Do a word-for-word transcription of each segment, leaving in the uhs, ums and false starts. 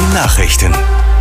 Nachrichten.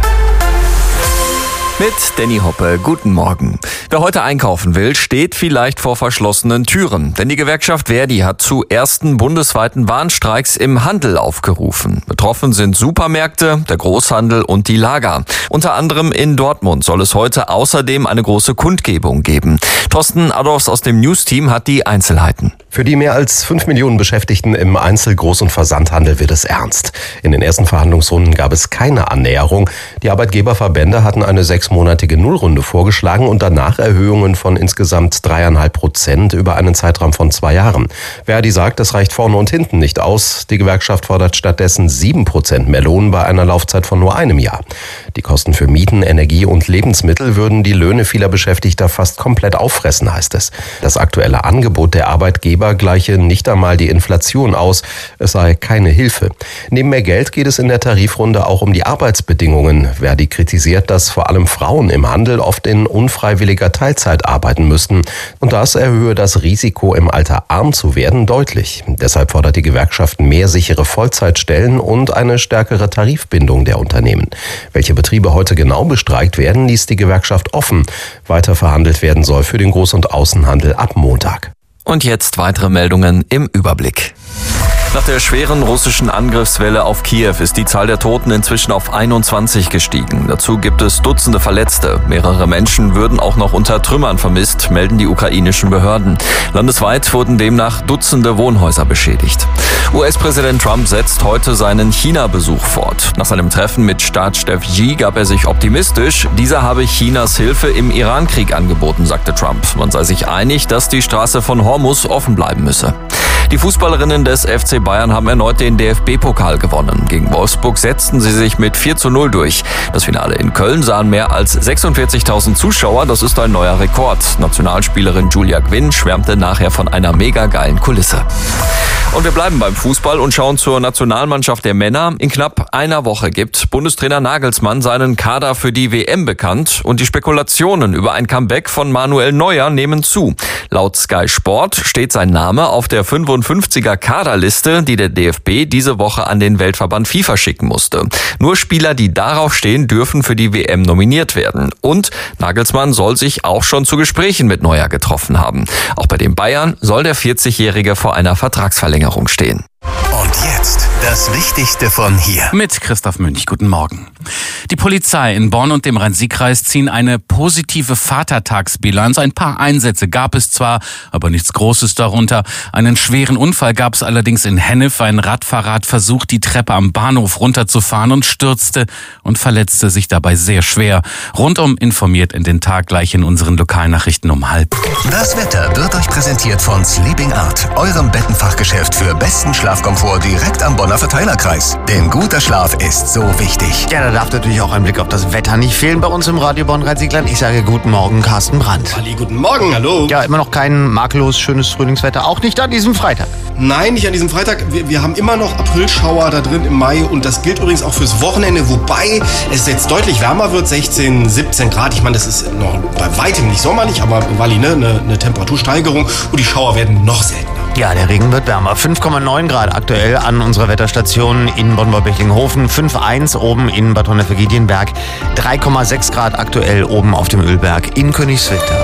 Mit Danny Hoppe, guten Morgen. Wer heute einkaufen will, steht vielleicht vor verschlossenen Türen. Denn die Gewerkschaft Verdi hat zu ersten bundesweiten Warnstreiks im Handel aufgerufen. Betroffen sind Supermärkte, der Großhandel und die Lager. Unter anderem in Dortmund soll es heute außerdem eine große Kundgebung geben. Thorsten Adolfs aus dem News-Team hat die Einzelheiten. Für die mehr als fünf Millionen Beschäftigten im Einzel-, Groß- und Versandhandel wird es ernst. In den ersten Verhandlungsrunden gab es keine Annäherung. Die Arbeitgeberverbände hatten eine sechsmonatige Nullrunde vorgeschlagen und danach Erhöhungen von insgesamt dreieinhalb Prozent über einen Zeitraum von zwei Jahren. Verdi sagt, das reicht vorne und hinten nicht aus. Die Gewerkschaft fordert stattdessen sieben Prozent mehr Lohn bei einer Laufzeit von nur einem Jahr. Die Kosten für Mieten, Energie und Lebensmittel würden die Löhne vieler Beschäftigter fast komplett auffressen, heißt es. Das aktuelle Angebot der Arbeitgeber gleiche nicht einmal die Inflation aus. Es sei keine Hilfe. Neben mehr Geld geht es in der Tarifrunde auch um die Arbeitsbedingungen. Verdi kritisiert, dass vor allem Frauen im Handel oft in unfreiwilliger Teilzeit arbeiten müssten. Und das erhöhe das Risiko, im Alter arm zu werden, deutlich. Deshalb fordert die Gewerkschaft mehr sichere Vollzeitstellen und eine stärkere Tarifbindung der Unternehmen. Welche Betriebe heute genau bestreikt werden, ließ die Gewerkschaft offen. Weiter verhandelt werden soll für den Groß- und Außenhandel ab Montag. Und jetzt weitere Meldungen im Überblick. Nach der schweren russischen Angriffswelle auf Kiew ist die Zahl der Toten inzwischen auf einundzwanzig gestiegen. Dazu gibt es Dutzende Verletzte. Mehrere Menschen würden auch noch unter Trümmern vermisst, melden die ukrainischen Behörden. Landesweit wurden demnach Dutzende Wohnhäuser beschädigt. U S-Präsident Trump setzt heute seinen China-Besuch fort. Nach seinem Treffen mit Staatschef Xi gab er sich optimistisch. Dieser habe Chinas Hilfe im Iran-Krieg angeboten, sagte Trump. Man sei sich einig, dass die Straße von Hormuz offen bleiben müsse. Die Fußballerinnen des F C Bayern haben erneut den D F B-Pokal gewonnen. Gegen Wolfsburg setzten sie sich mit vier zu null durch. Das Finale in Köln sahen mehr als sechsundvierzigtausend Zuschauer. Das ist ein neuer Rekord. Nationalspielerin Julia Gwynn schwärmte nachher von einer mega geilen Kulisse. Und wir bleiben beim Fußball und schauen zur Nationalmannschaft der Männer. In knapp einer Woche gibt Bundestrainer Nagelsmann seinen Kader für die W M bekannt und die Spekulationen über ein Comeback von Manuel Neuer nehmen zu. Laut Sky Sport steht sein Name auf der fünfundfünfziger Kaderliste, die der D F B diese Woche an den Weltverband FIFA schicken musste. Nur Spieler, die darauf stehen, dürfen für die W M nominiert werden. Und Nagelsmann soll sich auch schon zu Gesprächen mit Neuer getroffen haben. Auch bei den Bayern soll der vierzigjährige vor einer Vertragsverlängerung stehen. Und jetzt das Wichtigste von hier. Mit Christoph Münch, guten Morgen. Die Polizei in Bonn und dem Rhein-Sieg-Kreis ziehen eine positive Vatertagsbilanz. Ein paar Einsätze gab es zwar, aber nichts Großes darunter. Einen schweren Unfall gab es allerdings in Hennef. Ein Radfahrer hat versucht, die Treppe am Bahnhof runterzufahren und stürzte und verletzte sich dabei sehr schwer. Rundum informiert in den Tag gleich in unseren Lokalnachrichten um halb. Das Wetter wird euch präsentiert von Sleeping Art, eurem Bettenfachgeschäft für besten Schlafkomfort direkt am Bonner Verteilerkreis. Denn guter Schlaf ist so wichtig. Ja, da darf natürlich auch ein Blick auf das Wetter nicht fehlen bei uns im Radio Bonn-Rhein-Sieg-Land. Ich sage guten Morgen, Carsten Brandt. Ali, guten Morgen, hallo. Ja, immer noch kein makellos schönes Frühlingswetter, auch nicht an diesem Freitag. Nein, nicht an diesem Freitag. Wir, wir haben immer noch Aprilschauer da drin im Mai und das gilt übrigens auch fürs Wochenende, wobei es jetzt deutlich wärmer wird, sechzehn, siebzehn Grad. Ich meine, das ist noch bei weitem nicht sommerlich, aber Wally, ne, eine, eine Temperatursteigerung und die Schauer werden noch seltener. Ja, der Regen wird wärmer. fünf Komma neun Grad aktuell an unserer Wetterstation in Bonn-Bechtlinghofen. fünf Komma eins oben in Bad Honnef-Giedienberg. drei Komma sechs Grad aktuell oben auf dem Ölberg in Königswinter.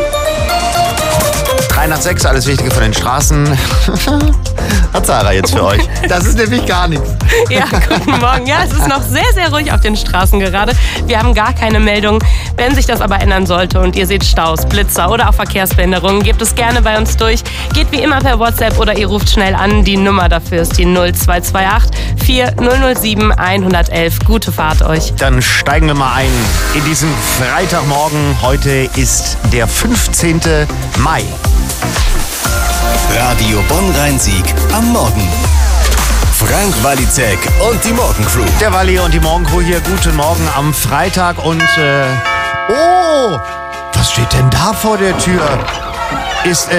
drei nach sechs, alles Wichtige von den Straßen. Hat Sarah jetzt für euch. Das ist nämlich gar nichts. Ja, guten Morgen. Ja, es ist noch sehr, sehr ruhig auf den Straßen gerade. Wir haben gar keine Meldung. Wenn sich das aber ändern sollte und ihr seht Staus, Blitzer oder auch Verkehrsbehinderungen, gebt es gerne bei uns durch. Geht wie immer per WhatsApp oder ihr ruft schnell an. Die Nummer dafür ist die null zwei zwei acht vier null null sieben eins eins eins. Gute Fahrt euch. Dann steigen wir mal ein in diesen Freitagmorgen. Heute ist der fünfzehnten Mai. Radio Bonn-Rhein-Sieg am Morgen. Frank Walizek und die Morgencrew. Der Walli und die Morgencrew hier. Guten Morgen am Freitag und äh, oh, was steht denn da vor der Tür? Ist